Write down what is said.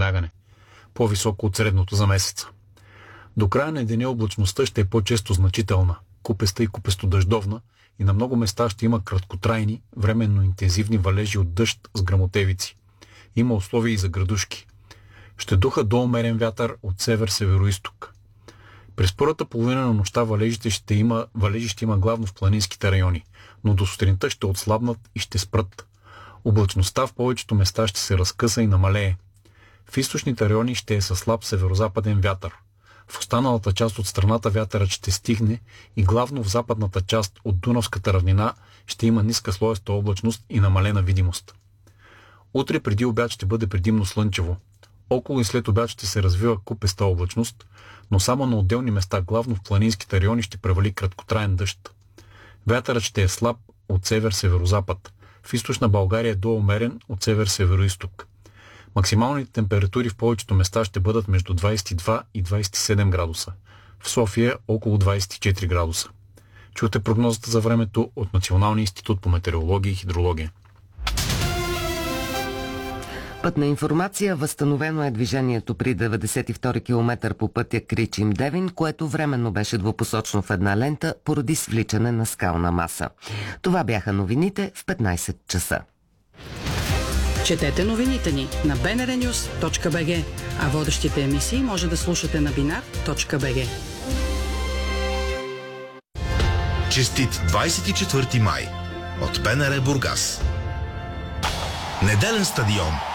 налягане, по-високо от средното за месеца. До края на деня облачността ще е по-често значителна, купеста и купесто-дъждовна и на много места ще има краткотрайни, временно интензивни валежи от дъжд с гръмотевици. Има условия и за градушки. Ще духа до умерен вятър от север-североизток. През първата половина на нощта валежи ще има главно в планинските райони, но до сутринта ще отслабнат и ще спрат. Облачността в повечето места ще се разкъса и намалее. В източните райони ще е със слаб северозападен вятър. В останалата част от страната вятърът ще стихне и главно в западната част от Дунавската равнина ще има ниска слоеста облачност и намалена видимост. Утре преди обяд ще бъде предимно слънчево. Около и след обяд ще се развива купеста облачност, но само на отделни места, главно в планинските райони, ще превали краткотраен дъжд. Вятърът ще е слаб от север-северозапад. В източна България до умерен от север-североизток. Максималните температури в повечето места ще бъдат между 22 и 27 градуса. В София около 24 градуса. Чуйте прогнозата за времето от Националния институт по метеорология и хидрология. Пътна информация. Възстановено е движението при 92-и километър по пътя Кричим-Девин, което временно беше двупосочно в една лента поради свличане на скална маса. Това бяха новините в 15 часа. Четете новините ни на bnrnews.bg, а водещите емисии може да слушате на binar.bg. Честит 24 май от БНР Бургас. Неделен стадион